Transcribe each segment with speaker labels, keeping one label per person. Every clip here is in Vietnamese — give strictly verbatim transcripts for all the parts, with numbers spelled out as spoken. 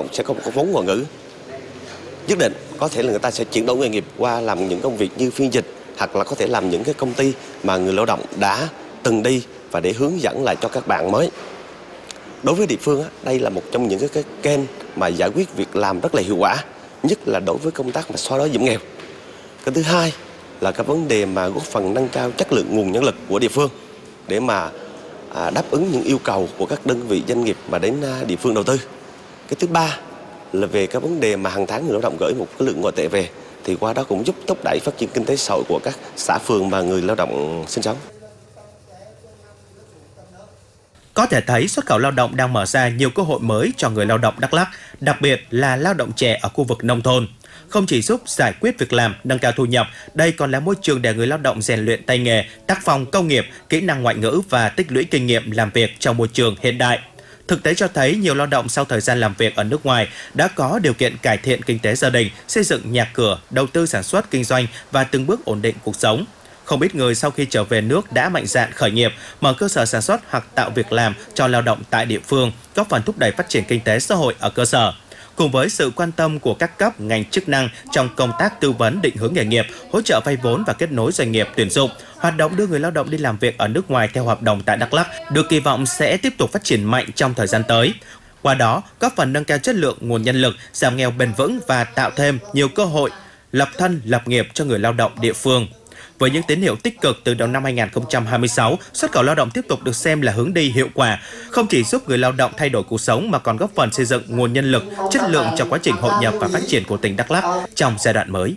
Speaker 1: sẽ có một cái vốn ngoại ngữ nhất định, có thể là người ta sẽ chuyển đổi nghề nghiệp qua làm những công việc như phiên dịch, hoặc là có thể làm những cái công ty mà người lao động đã từng đi và để hướng dẫn lại cho các bạn mới. Đối với địa phương, đây là một trong những cái, cái kênh mà giải quyết việc làm rất là hiệu quả, nhất là đối với công tác mà xóa đói giảm nghèo. Cái thứ hai là cái vấn đề mà góp phần nâng cao chất lượng nguồn nhân lực của địa phương để mà à, đáp ứng những yêu cầu của các đơn vị doanh nghiệp mà đến à, địa phương đầu tư. Cái thứ ba là về cái vấn đề mà hàng tháng người lao động gửi một cái lượng ngoại tệ về, thì qua đó cũng giúp thúc đẩy phát triển kinh tế xã hội của các xã phường mà người lao động sinh sống.
Speaker 2: Có thể thấy xuất khẩu lao động đang mở ra nhiều cơ hội mới cho người lao động Đắk Lắk, đặc biệt là lao động trẻ ở khu vực nông thôn. Không chỉ giúp giải quyết việc làm, nâng cao thu nhập, đây còn là môi trường để người lao động rèn luyện tay nghề, tác phong công nghiệp, kỹ năng ngoại ngữ và tích lũy kinh nghiệm làm việc trong môi trường hiện đại. Thực tế cho thấy nhiều lao động sau thời gian làm việc ở nước ngoài đã có điều kiện cải thiện kinh tế gia đình, xây dựng nhà cửa, đầu tư sản xuất kinh doanh và từng bước ổn định cuộc sống. Không ít người sau khi trở về nước đã mạnh dạn khởi nghiệp, mở cơ sở sản xuất hoặc tạo việc làm cho lao động tại địa phương, góp phần thúc đẩy phát triển kinh tế xã hội ở cơ sở. Cùng với sự quan tâm của các cấp ngành chức năng trong công tác tư vấn định hướng nghề nghiệp, hỗ trợ vay vốn và kết nối doanh nghiệp tuyển dụng, hoạt động đưa người lao động đi làm việc ở nước ngoài theo hợp đồng tại Đắk Lắk được kỳ vọng sẽ tiếp tục phát triển mạnh trong thời gian tới. Qua đó, góp phần nâng cao chất lượng nguồn nhân lực, giảm nghèo bền vững và tạo thêm nhiều cơ hội lập thân lập nghiệp cho người lao động địa phương. Với những tín hiệu tích cực từ đầu năm hai nghìn không trăm hai mươi sáu, xuất khẩu lao động tiếp tục được xem là hướng đi hiệu quả, không chỉ giúp người lao động thay đổi cuộc sống mà còn góp phần xây dựng nguồn nhân lực, chất lượng cho quá trình hội nhập và phát triển của tỉnh Đắk Lắk trong giai đoạn mới.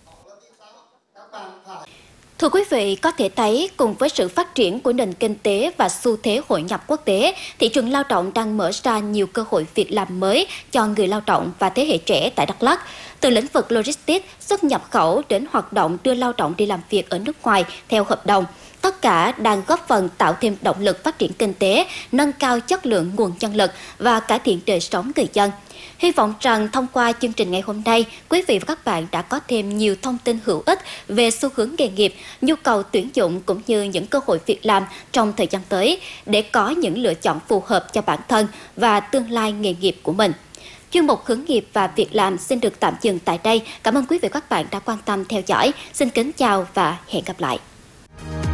Speaker 3: Thưa quý vị, có thể thấy cùng với sự phát triển của nền kinh tế và xu thế hội nhập quốc tế, thị trường lao động đang mở ra nhiều cơ hội việc làm mới cho người lao động và thế hệ trẻ tại Đắk Lắk. Từ lĩnh vực logistics, xuất nhập khẩu đến hoạt động đưa lao động đi làm việc ở nước ngoài theo hợp đồng, tất cả đang góp phần tạo thêm động lực phát triển kinh tế, nâng cao chất lượng nguồn nhân lực và cải thiện đời sống người dân. Hy vọng rằng thông qua chương trình ngày hôm nay, quý vị và các bạn đã có thêm nhiều thông tin hữu ích về xu hướng nghề nghiệp, nhu cầu tuyển dụng cũng như những cơ hội việc làm trong thời gian tới để có những lựa chọn phù hợp cho bản thân và tương lai nghề nghiệp của mình. Chuyên mục hướng nghiệp và việc làm xin được tạm dừng tại đây. Cảm ơn quý vị và các bạn đã quan tâm theo dõi. Xin kính chào và hẹn gặp lại.